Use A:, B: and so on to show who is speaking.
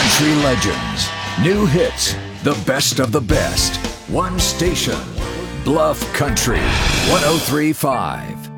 A: Country legends, new hits, the best of the best. One station, Bluff Country 103.5.